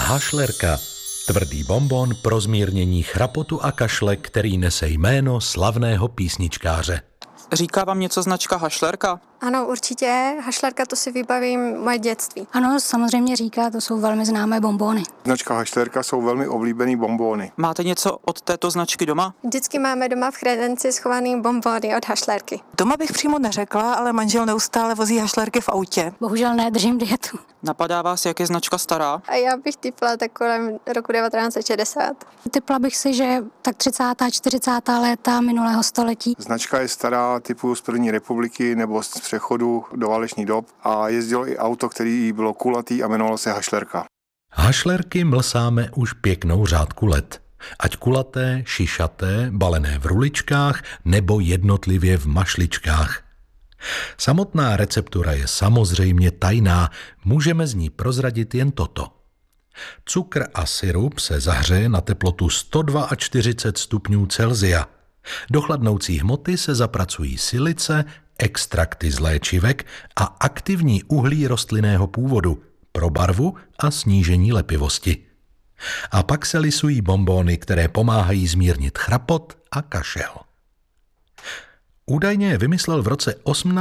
Hašlerka. Tvrdý bonbon pro zmírnění chrapotu a kašle, který nese jméno slavného písničkáře. Říká vám něco značka Hašlerka? Ano, určitě. Hašlerka, to si vybavím moje dětství. Ano, samozřejmě říká, to jsou velmi známé bonbony. Značka Hašlerka jsou velmi oblíbený bonbony. Máte něco od této značky doma? Vždycky máme doma v kredenci schovaný bonbony od Hašlerky. Doma bych přímo neřekla, ale manžel neustále vozí hašlerky v autě. Bohužel ne, držím dietu. Napadá vás, jak je značka stará? A já bych tipla tak kolem roku 1960. Tipla bych si, že tak 30. 40. léta minulého století. Značka je stará typu z první republiky nebo z přechodu do válečných dob a jezdilo i auto, který bylo kulatý a jmenovalo se Hašlerka. Hašlerky mlsáme už pěknou řádku let. Ať kulaté, šišaté, balené v ruličkách nebo jednotlivě v mašličkách. Samotná receptura je samozřejmě tajná, můžeme z ní prozradit jen toto. Cukr a sirup se zahřeje na teplotu 142 stupňů Celsia. Do chladnoucí hmoty se zapracují silice, extrakty z léčivek a aktivní uhlí rostlinného původu pro barvu a snížení lepivosti. A pak se lisují bonbony, které pomáhají zmírnit chrapot a kašel. Údajně je vymyslel v roce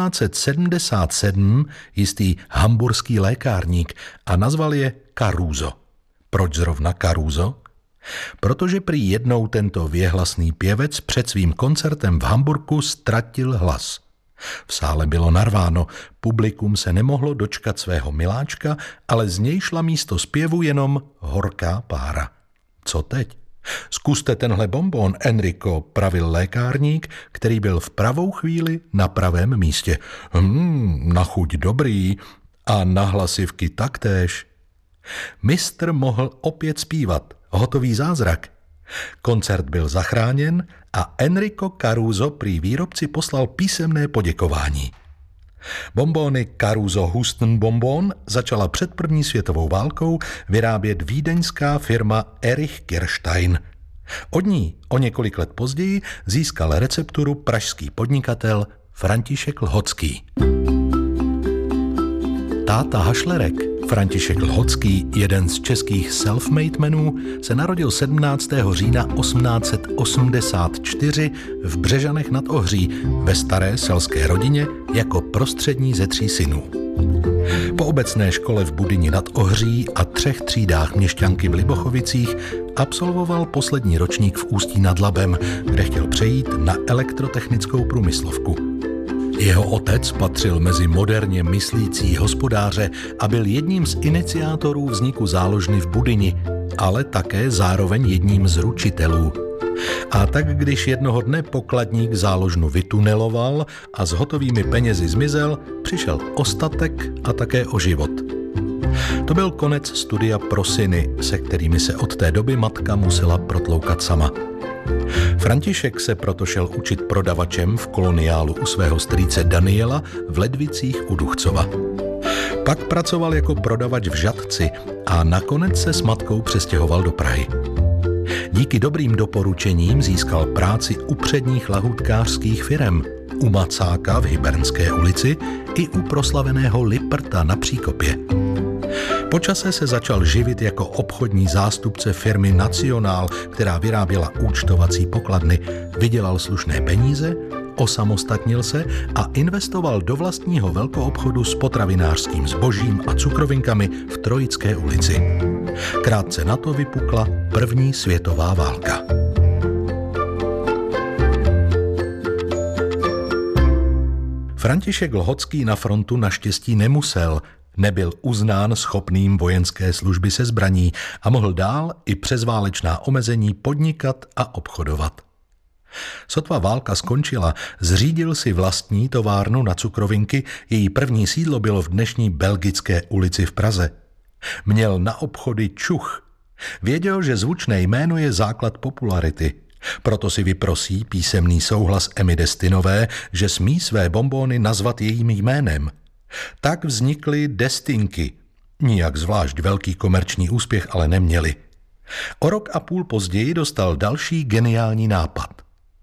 1877 jistý hamburský lékárník a nazval je Caruso. Proč zrovna Caruso? Protože prý jednou tento věhlasný pěvec před svým koncertem v Hamburku ztratil hlas. V sále bylo narváno, publikum se nemohlo dočkat svého miláčka, ale z něj šla místo zpěvu jenom horká pára. Co teď? Zkuste tenhle bonbon, Enrico, pravil lékárník, který byl v pravou chvíli na pravém místě. Na chuť dobrý a na hlasivky taktéž. Mistr mohl opět zpívat. Hotový zázrak. Koncert byl zachráněn a Enrico Caruso prý výrobci poslal písemné poděkování. Bonbony Caruso Hustenbonbon začala před první světovou válkou vyrábět vídeňská firma Erich Kirstein. Od ní o několik let později získal recepturu pražský podnikatel František Lhocký. Táta hašlerek František Lhocký, jeden z českých self-made menů, se narodil 17. října 1884 v Břežanech nad Ohří ve staré selské rodině jako prostřední ze 3 synů. Po obecné škole v Budyni nad Ohří a 3 třídách měšťanky v Libochovicích absolvoval poslední ročník v Ústí nad Labem, kde chtěl přejít na elektrotechnickou průmyslovku. Jeho otec patřil mezi moderně myslící hospodáře a byl jedním z iniciátorů vzniku záložny v Budyni, ale také zároveň jedním z ručitelů. A tak když jednoho dne pokladník záložnu vytuneloval a s hotovými penězi zmizel, přišel ostatek a také o život. To byl konec studia pro syny, se kterými se od té doby matka musela protloukat sama. František se proto šel učit prodavačem v koloniálu u svého strýce Daniela v Ledvicích u Duchcova. Pak pracoval jako prodavač v Žatci a nakonec se s matkou přestěhoval do Prahy. Díky dobrým doporučením získal práci u předních lahůdkářských firem, u Macáka v Hybernské ulici i u proslaveného Liperta na Příkopě. Po čase se začal živit jako obchodní zástupce firmy Nacionál, která vyráběla účtovací pokladny, vydělal slušné peníze, osamostatnil se a investoval do vlastního velkoobchodu s potravinářským zbožím a cukrovinkami v Trojické ulici. Krátce na to vypukla první světová válka. František Lhocký na frontu naštěstí nemusel, nebyl uznán schopným vojenské služby se zbraní a mohl dál i přes válečná omezení podnikat a obchodovat. Sotva válka skončila, zřídil si vlastní továrnu na cukrovinky, její první sídlo bylo v dnešní Belgické ulici v Praze. Měl na obchody čuch. Věděl, že zvučné jméno je základ popularity. Proto si vyprosí písemný souhlas Emmy Destinové, že smí své bonbony nazvat jejím jménem. Tak vznikly Destinky. Nijak zvlášť velký komerční úspěch ale neměly. O rok a půl později dostal další geniální nápad.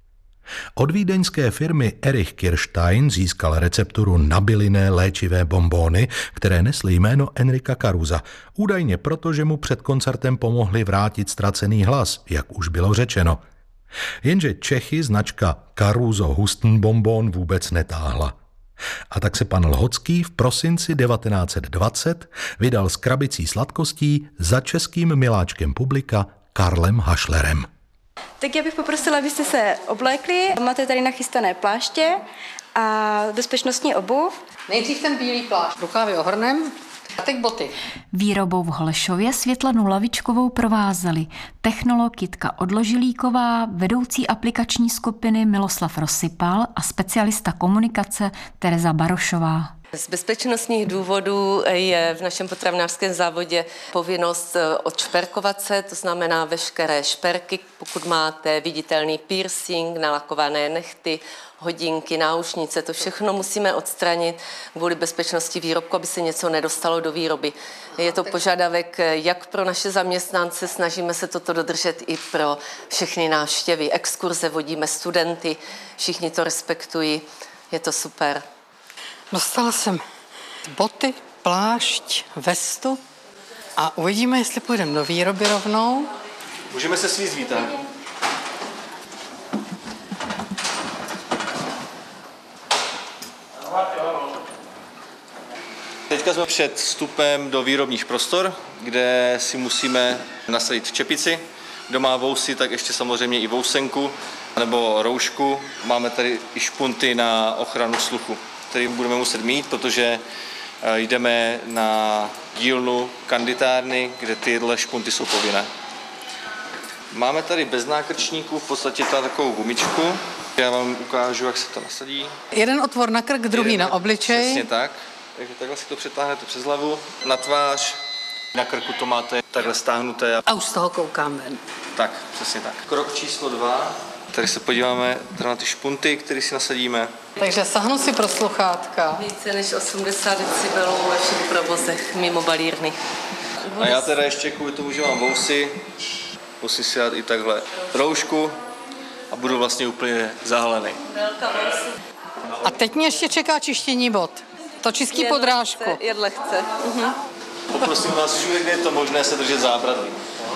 Od vídeňské firmy Erich Kirstein získal recepturu na bylinné léčivé bonbóny, které nesly jméno Enrika Carusa, údajně proto, že mu před koncertem pomohli vrátit ztracený hlas, jak už bylo řečeno. Jenže Čechy značka Caruso Hustenbonbon vůbec netáhla. A tak se pan Lhocký v prosinci 1920 vydal s krabicí sladkostí za českým miláčkem publika Karlem Hašlerem. Tak já bych poprosila, abyste se oblékli. Máte tady nachystané pláště a bezpečnostní obuv. Nejdřív ten bílý plášť, rukávy ohrnem a teď boty. Výrobou v Holešově Světlanu Lavičkovou provázeli technolog Jitka Odložilíková, vedoucí aplikační skupiny Miloslav Rozsypal a specialista komunikace Tereza Barošová. Z bezpečnostních důvodů je v našem potravinářském závodě povinnost odšperkovat se, to znamená veškeré šperky, pokud máte viditelný piercing, nalakované nehty, hodinky, náušnice, to všechno musíme odstranit kvůli bezpečnosti výrobku, aby se něco nedostalo do výroby. Je to požadavek jak pro naše zaměstnance, snažíme se toto dodržet i pro všechny návštěvy. Exkurze vodíme studenty, všichni to respektují, je to super. Dostala jsem boty, plášť, vestu a uvidíme, jestli půjdeme do výroby rovnou. Můžeme se svízt vítat. Teďka jsme před vstupem do výrobních prostor, kde si musíme nasadit čepici. Kdo má vousy, tak ještě samozřejmě i vousenku nebo roušku. Máme tady i špunty na ochranu sluchu, který budeme muset mít, protože jdeme na dílnu kanditárny, kde tyhle špunty jsou povinné. Máme tady bez nákrčníků v podstatě takovou gumičku. Já vám ukážu, jak se to nasadí. Jeden otvor na krk, druhý na obličej. Přesně tak. Takže takhle si to přetáhnete přes hlavu, na tvář, na krku to máte takhle stáhnuté. A už z toho koukám ven. Tak, přesně tak. Krok číslo 2. Tady se podíváme na ty špunty, které si nasadíme. Takže sahnu si pro sluchátka. Více než 80 decibelů ve všech provozech mimo balírny. A já teda ještě kvůli tomu, že mám vousy, musím si dát i takhle roušku a budu vlastně úplně zahalený. A teď mě ještě čeká čištění bot. To čistí podrážku. Jen lehce. Poprosím vás všude, kde je to možné, se držet zábradlí.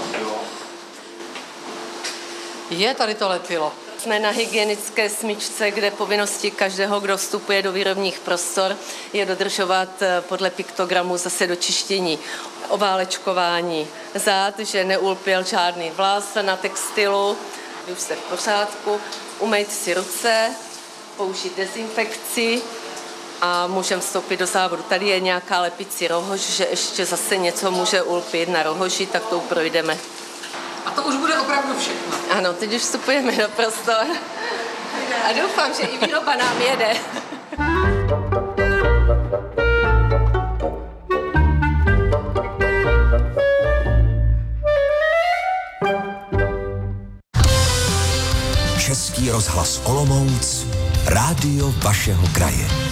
Je, tady to lepilo. Jsme na hygienické smyčce, kde povinnosti každého, kdo vstupuje do výrobních prostor, je dodržovat podle piktogramu zase dočištění, oválečkování zád, že neulpěl žádný vlas na textilu, už jste v pořádku, umýt si ruce, použít dezinfekci a můžeme vstoupit do závodu. Tady je nějaká lepicí rohož, že ještě zase něco může ulpět na rohoži, tak to projdeme. A to už bude opravdu všechno. Ano, teď už vstupujeme do prostor. A doufám, že i výroba nám jede. Český rozhlas Olomouc, rádio vašeho kraje.